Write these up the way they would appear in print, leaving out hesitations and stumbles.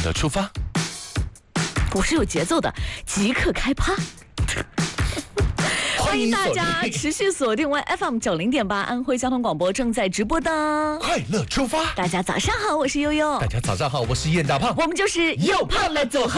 乐出发， 我是有节奏的，即刻开趴。欢迎大家持续锁定 FM 90.8安徽交通广播正在直播的快乐出发。 大家早上好，我是悠悠。 大家早上好，我是燕大胖。 我们就是又胖了组合。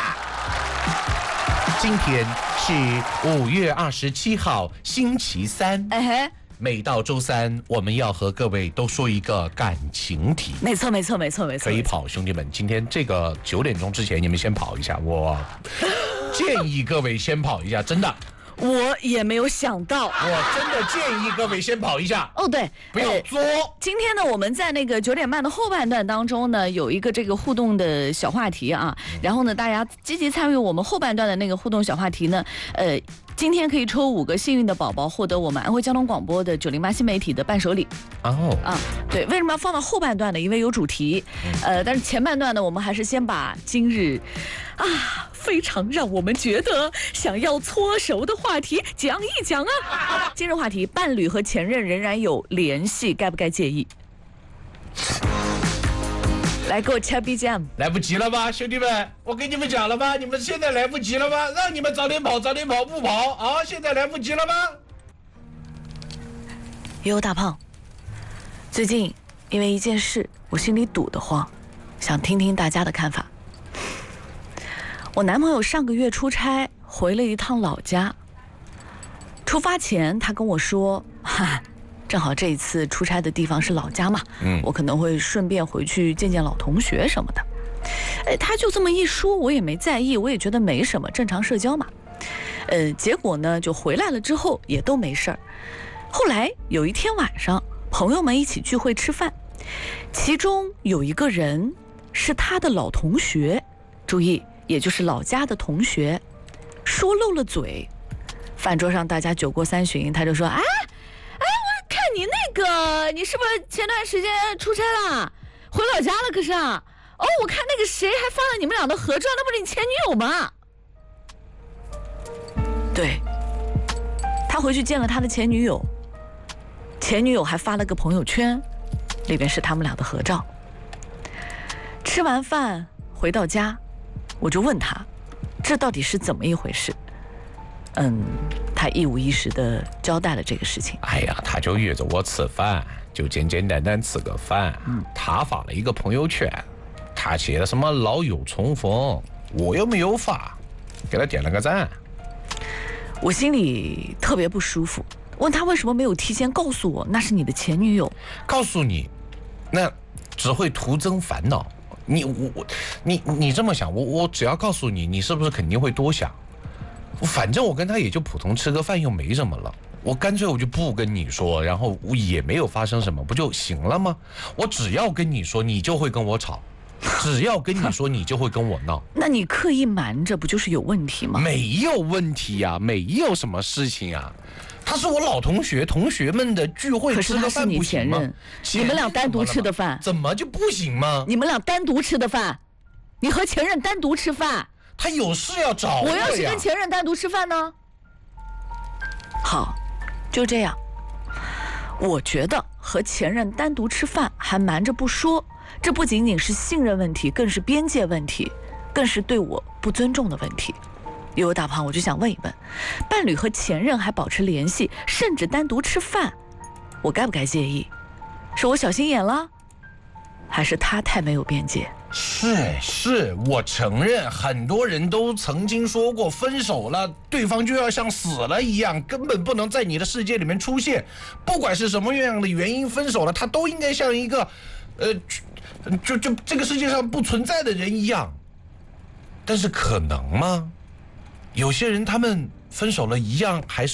今天是5月27号，星期三。每到周三，我们要和各位都说一个感情题。 没错。 可以跑，兄弟们，今天这个9点钟之前，你们先跑一下。我建议各位先跑一下，真的。 我也没有想到， 我真的建议各位先跑一下。 哦，对， 不要作。 今天呢，我们在那个9点半的后半段当中呢，有一个这个互动的小话题啊。然后呢，大家积极参与我们后半段的那个互动小话题呢，今天可以抽5个幸运的宝宝，获得我们安徽交通广播的908新媒体的伴手礼。对，为什么要放到后半段呢？因为有主题。但是前半段呢，我们还是先把今日非常让我们觉得想要搓手的话题讲一讲啊。今日话题：伴侣和前任仍然有联系，该不该介意？来，给我切 BGM。 来不及了吧，兄弟们，我跟你们讲了吧，你们现在来不及了吧？让你们早点跑不跑啊！现在来不及了吗？ 悠悠大胖，最近因为一件事，我心里堵得慌，想听听大家的看法。我男朋友上个月出差回了一趟老家，出发前他跟我说，正好这一次出差的地方是老家嘛，我可能会顺便回去见见老同学什么的。他就这么一说，我也没在意，我也觉得没什么，正常社交嘛。结果呢，就回来了之后也都没事儿。后来有一天晚上，朋友们一起聚会吃饭，其中有一个人是他的老同学，注意，也就是老家的同学，说漏了嘴。饭桌上大家酒过三巡，他就说：“我看你你是不是前段时间出差了，回老家了？可是啊，我看那个谁还发了你们俩的合照，那不是你前女友吗？”对，他回去见了他的前女友，前女友还发了个朋友圈，里边是他们俩的合照。吃完饭回到家，我就问他，这到底是怎么一回事？他一五一十的交代了这个事情。 他就约着我吃饭，就简简单单吃个饭。他发了一个朋友圈，他写的什么老友重逢，我又没有发，给他点了个赞。 我心里特别不舒服，问他为什么没有提前告诉我那是你的前女友。 告诉你，那只会徒增烦恼。你这么想，我只要告诉你，你是不是肯定会多想？反正我跟他也就普通吃个饭，又没什么了，我干脆我就不跟你说，然后也没有发生什么，不就行了吗？我只要跟你说，你就会跟我吵；只要跟你说，你就会跟我闹。 那你刻意瞒着，不就是有问题吗？ 没有问题呀，没有什么事情啊。他是我老同学，同学们的聚会吃个饭不行吗？ 可是他是你前任，你们俩单独吃的饭， 怎么就不行吗？ 你们俩单独吃的饭，你和前任单独吃饭， 他有事要找我呀。 我要是跟前任单独吃饭呢？好，就这样。我觉得和前任单独吃饭还瞒着不说，这不仅仅是信任问题，更是边界问题，更是对我不尊重的问题。悠悠大胖，我就想问一问，伴侣和前任还保持联系，甚至单独吃饭，我该不该介意？是我小心眼了，还是他太没有边界？ 是，我承认，很多人都曾经说过，分手了，对方就要像死了一样，根本不能在你的世界里面出现。不管是什么样的原因分手了，他都应该像一个，就这个世界上不存在的人一样。但是可能吗？有些人他们分手了一样还是